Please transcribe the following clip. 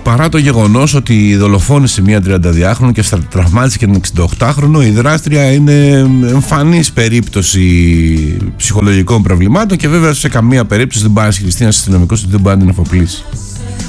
Παρά το γεγονός ότι δολοφόνησε μια 32χρονη και τραυμάτισε και έναν 68χρονο, η δράστρια είναι εμφανής περίπτωση ψυχολογικών προβλημάτων και βέβαια σε καμία περίπτωση δεν πάει να ισχυριστεί ένας αστυνομικός ότι δεν πάει να την αφοπλίσει.